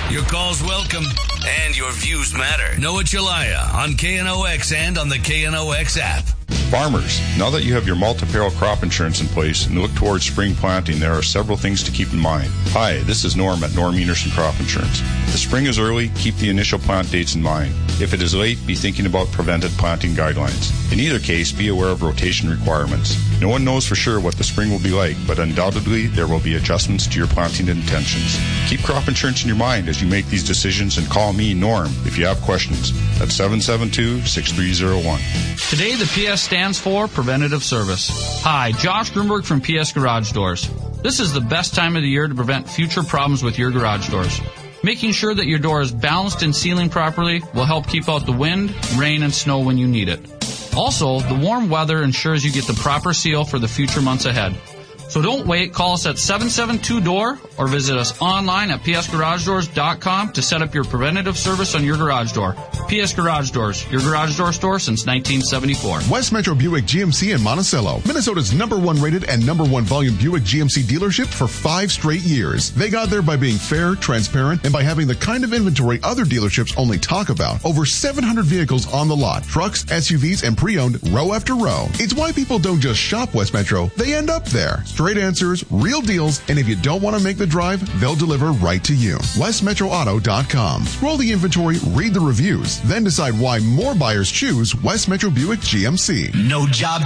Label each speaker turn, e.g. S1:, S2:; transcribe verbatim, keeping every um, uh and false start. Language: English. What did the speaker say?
S1: Your call's welcome, and your views matter. Noah Chelliah on K N O X and on the K N O X app.
S2: Farmers, now that you have your multi-peril crop insurance in place and look towards spring planting, there are several things to keep in mind. Hi, this is Norm at Norm Enerson Crop Insurance. If the spring is early, keep the initial plant dates in mind. If it is late, be thinking about prevented planting guidelines. In either case, be aware of rotation requirements. No one knows for sure what the spring will be like, but undoubtedly there will be adjustments to your planting intentions. Keep crop insurance in your mind as you make these decisions and call me, Norm, if you have questions at seven seven two, six three zero one.
S3: Today, the P S stands for Preventative Service. Hi, Josh Grunberg from P S Garage Doors. This is the best time of the year to prevent future problems with your garage doors. Making sure that your door is balanced and sealing properly will help keep out the wind, rain, and snow when you need it. Also, the warm weather ensures you get the proper seal for the future months ahead. So don't wait. Call us at seven seven two D O O R or visit us online at p s garage doors dot com to set up your preventative service on your garage door. P S Garage Doors, your garage door store since nineteen seventy-four.
S4: West Metro Buick G M C in Monticello, Minnesota's number one rated and number one volume Buick G M C dealership for five straight years. They got there by being fair, transparent, and by having the kind of inventory other dealerships only talk about. Over seven hundred vehicles on the lot, trucks, S U Vs, and pre-owned row after row. It's why people don't just shop West Metro, they end up there. Straight answers, real deals, and if you don't want to make the drive, they'll deliver right to you. west metro auto dot com. Scroll the inventory, read the reviews, then decide why more buyers choose West Metro Buick G M C.
S1: No job